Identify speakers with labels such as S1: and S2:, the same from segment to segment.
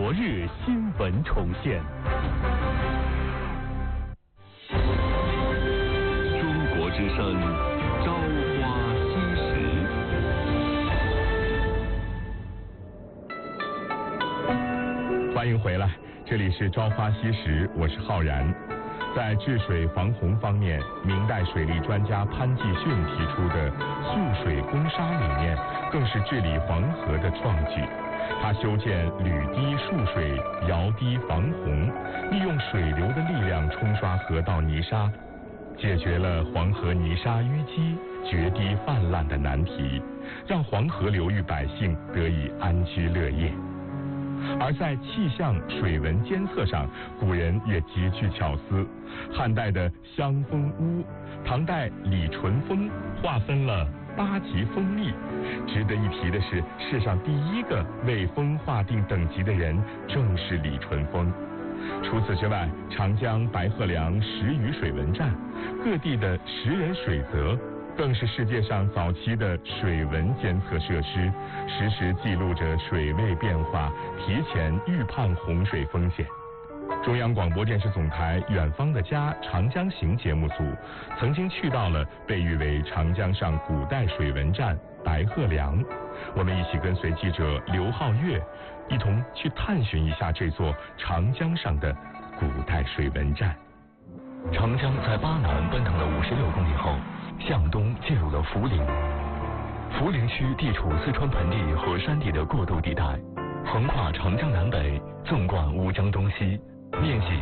S1: 昨日新闻重现。中国之声，朝花夕拾。欢迎回来，这里是朝花夕拾，我是浩然。在治水防洪方面，明代水利专家潘继训提出的蓄水攻沙理念，更是治理黄河的创举。他修建履堤束水，摇堤防洪，利用水流的力量冲刷河道泥沙，解决了黄河泥沙淤积、决堤泛滥的难题，让黄河流域百姓得以安居乐业。而在气象水文监测上，古人也极具巧思。汉代的襄风屋，唐代李淳风划分了8级风力。值得一提的是，世上第一个为风划定等级的人正是李淳风。除此之外，长江白鹤梁10余水文站，各地的10人水泽，更是世界上早期的水文监测设施，实时记录着水位变化，提前预判洪水风险。中央广播电视总台《远方的家·长江行》节目组曾经去到了被誉为长江上古代水文站白鹤梁，我们一起跟随记者刘浩月，一同去探寻一下这座长江上的古代水文站。长江在巴南奔腾了56公里后，向东进入了涪陵。涪陵区地处四川盆地和山地的过渡地带，横跨长江南北，纵贯乌江东西，面积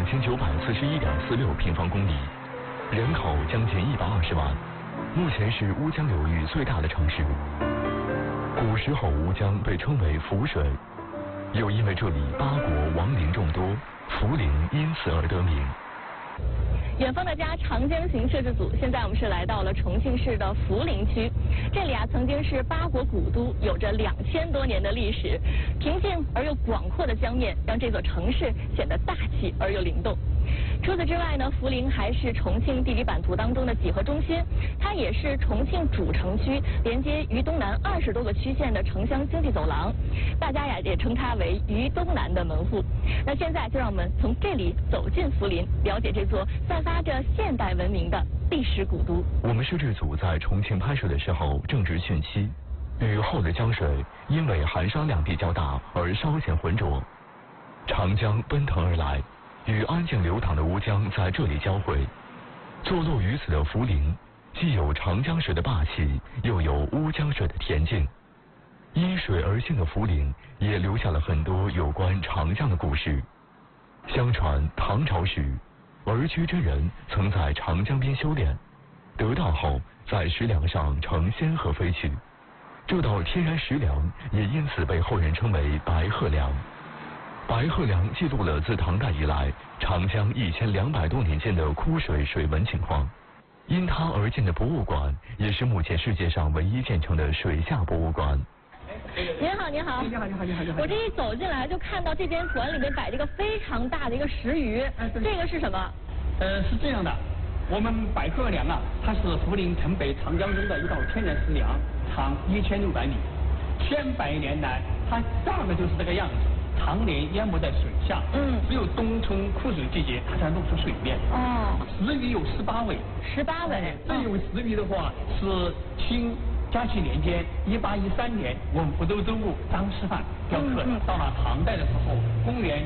S1: 2941.46平方公里，人口将近120万，目前是乌江流域最大的城市。古时候乌江被称为涪水，又因为这里八国亡灵众多，涪陵因此而得名。
S2: 远方的家长江行摄制组，现在我们是来到了重庆市的涪陵区。这里曾经是八国古都，有着2000多年的历史。平静而又广阔的江面，让这座城市显得大气而又灵动。除此之外呢，涪陵还是重庆地理版图当中的几何中心，它也是重庆主城区连接渝东南20多个区县的城乡经济走廊，大家也称它为渝东南的门户。那现在就让我们从这里走进涪陵，了解这座散发着现代文明的历史古都。
S1: 我们摄制组在重庆拍摄的时候正值汛期，雨后的江水因为含沙量地较大而稍显浑浊，长江奔腾而来，与安静流淌的乌江在这里交汇。坐落于此的涪陵，既有长江水的霸气，又有乌江水的恬静。依水而兴的涪陵，也留下了很多有关长江的故事。相传唐朝时，儿居真人曾在长江边修炼，得道后在石梁上乘仙鹤飞去。这道天然石梁也因此被后人称为白鹤梁。白鹤梁记录了自唐代以来长江1200多年间的枯水水文情况。因它而建的博物馆，也是目前世界上唯一建成的水下博物馆。
S2: 您好，您好。
S3: 你好，你好，你好，你好。
S2: 我这一走进来就看到这间馆里面摆着一个非常大的一个石鱼，这个是什么？
S3: 是这样的，我们白鹤梁它是涪陵城北长江中的一道天然石梁，长1600米，千百年来它大概就是这个样子。常年淹没在水下，只有冬春枯水季节它才露出水面。石鱼有18尾
S2: ，18尾。
S3: 这一尾石鱼的话是清嘉庆年间1813年，我们福州州务张师范雕刻的。到了唐代的时候，公元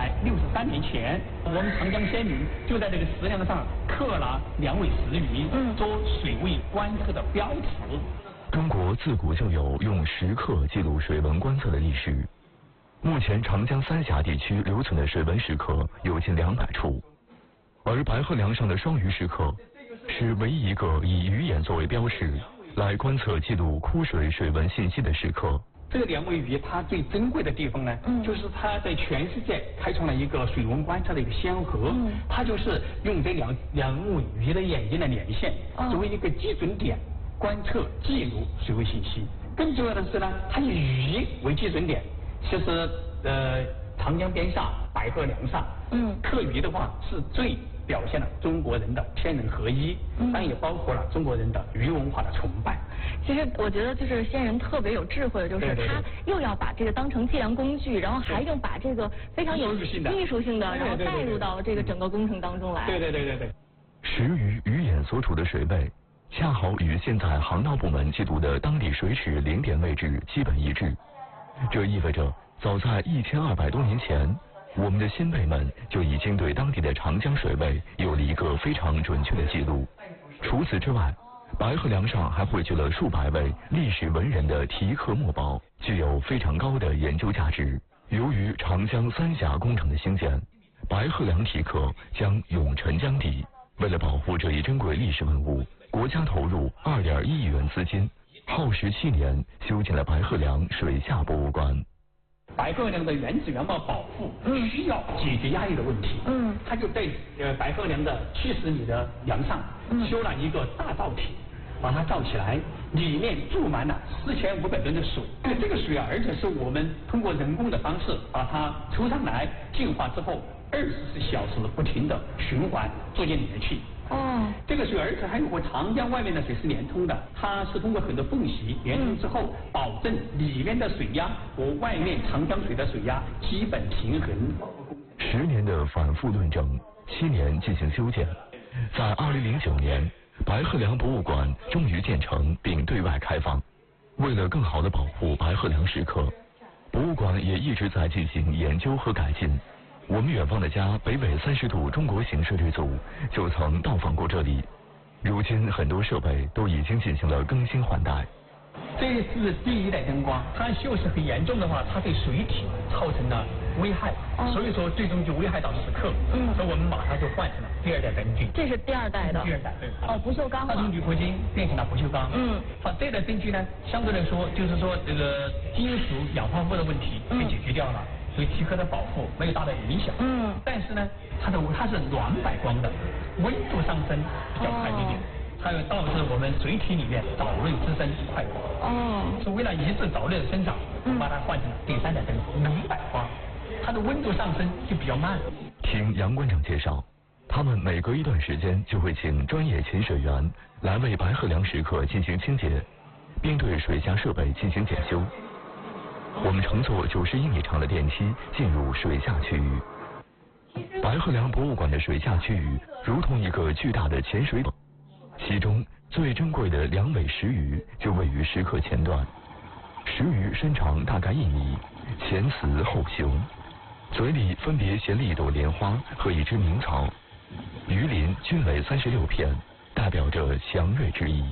S3: 763年前，我们长江先民就在这个石梁上刻了2尾石鱼，做水位观测的标尺。
S1: 中国自古就有用石刻记录水文观测的历史。目前长江三峡地区留存的水文石刻有近200处，而白鹤梁上的双鱼石刻是唯一一个以鱼眼作为标识来观测记录枯水水文信息的石刻。
S3: 这个2尾鱼它最珍贵的地方呢，就是它在全世界开创了一个水文观测的一个先河。它就是用这两尾鱼的眼睛的连线作为一个基准点，观测记录水位信息。更重要的是呢，它以鱼为基准点。其实长江边上白鹤梁上，刻鱼的话是最表现了中国人的天人合一，但也包括了中国人的鱼文化的崇拜。
S2: 其实我觉得就是先人特别有智慧的，就是他又要把这个当成计量工具，然后还用把这个非常有艺术性的，然后带入到这个整个工程当中来。
S3: 对。
S4: 石鱼鱼眼所处的水位，恰好与现在航道部门记录的当地水尺零点位置基本一致。这意味着，早在1200多年前，我们的先辈们就已经对当地的长江水位有了一个非常准确的记录。除此之外，白鹤梁上还汇聚了数百位历史文人的题刻墨宝，具有非常高的研究价值。由于长江三峡工程的兴建，白鹤梁题刻将永沉江底。为了保护这一珍贵历史文物，国家投入2.1亿元资金，耗时7年修建了白鹤梁水下博物馆。
S3: 白鹤梁的原址原貌保护需要解决压力的问题。他就对白鹤梁的70米的梁上修了一个大造体，把它造起来，里面注满了4500吨的水。这个水而且是我们通过人工的方式把它抽上来，净化之后24小时不停的循环做进里面去。这个水而且还有和长江外面的水是连通的，它是通过很多缝隙连通之后，保证里面的水压和外面长江水的水压基本平衡。
S4: 10年的反复论证，7年进行修建，在2009年，白鹤梁博物馆终于建成并对外开放。为了更好地保护白鹤梁石刻，博物馆也一直在进行研究和改进。我们远方的家北纬30度中国型摄制组就曾到访过这里，如今很多设备都已经进行了更新换代。
S3: 这是第1代灯光，它锈蚀很严重的话，它对水体造成了危害，所以说最终就危害到石刻。所以我们马上就换成了第2代灯具。
S2: 这是第2代的。
S3: 第2代，对。
S2: 不锈钢。
S3: 它从铝合金变成了不锈钢。好，这代灯具呢，相对来说就是说这个金属氧化物的问题被解决掉了。对题刻的保护没有大的影响。但是呢，它是暖白光的，温度上升比较快一点，它会导致我们水体里面藻类滋生快。是为了抑制藻类的生长，把它换成了第3代灯冷白光，它的温度上升就比较慢。
S4: 听杨馆长介绍，他们每隔一段时间就会请专业潜水员来为白鹤梁石刻进行清洁，并对水下设备进行检修。我们乘坐90英里长的电梯进入水下区域。白鹤梁博物馆的水下区域如同一个巨大的潜水桶，其中最珍贵的2尾石鱼就位于石刻前段。石鱼身长大概1米，前雌后雄，嘴里分别衔了一朵莲花和一只鸣草，鱼鳞均为36片，代表着祥瑞之意。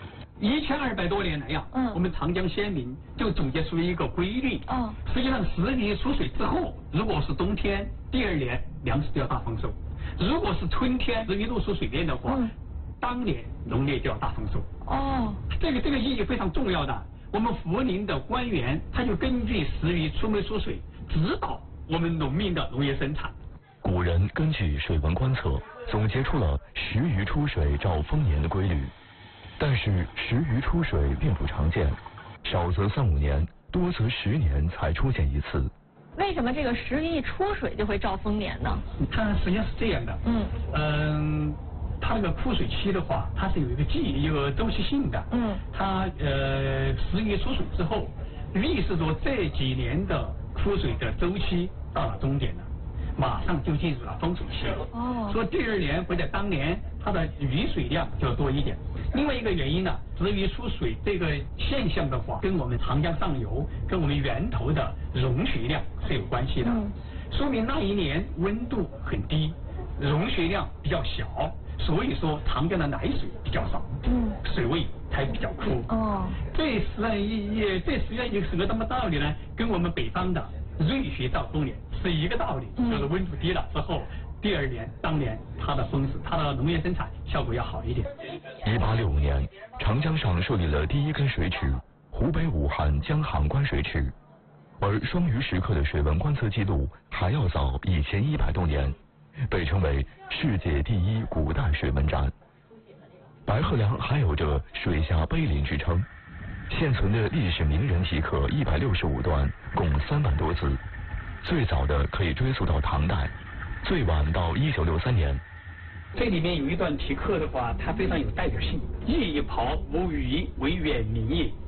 S3: 1200多年来呀，我们长江先民就总结出一个规律。实际上石鱼出水之后，如果是冬天，第2年粮食就要大丰收；如果是春天石鱼露出水面的话，当年农业就要大丰收。这个意义非常重要的。我们涪陵的官员他就根据石鱼出没出水，指导我们农民的农业生产。
S4: 古人根据水文观测，总结出了石鱼出水兆丰年的规律。但是石鱼出水并不常见，少则3-5年，多则10年才出现一次。
S2: 为什么这个石鱼一出水就会兆丰年呢？
S3: 它实际上是这样的。它那个枯水期的话，它是有一个周期性的。它石鱼出水之后，预示着这几年的枯水的周期到了终点了，马上就进入了丰水期。所以第2年或者当年它的雨水量就要多一点。另外一个原因呢，石鱼出水这个现象的话，跟我们长江上游跟我们源头的融水量是有关系的。说明那一年温度很低，融水量比较小，所以说长江的奶水比较少，水位才比较枯。这实际上是个什么道理呢？跟我们北方的瑞雪兆丰年是一个道理，就是温度低了之后，第2年当年它的农业生产效果要好一点。
S4: 1865年，长江上设立了第1根水尺——湖北武汉江杭关水尺，而双鱼石刻的水文观测记录还要早1100多年，被称为世界第1古代水文站。白鹤梁还有着水下碑林之称，现存的历史名人题刻165段，共3万多字，最早的可以追溯到唐代，最晚到1963年。
S3: 这里面有一段题刻的话，它非常有代表性。夜一袍，无语为远明也。